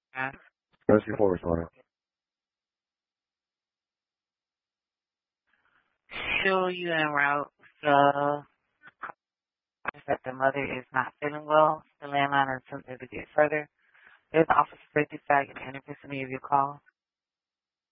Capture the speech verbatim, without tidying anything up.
Uh, What's your forward on it? show you en route. So that the mother is not feeling well. The landline is attempted to get further. There's an officer safety tag in any vicinity of your call.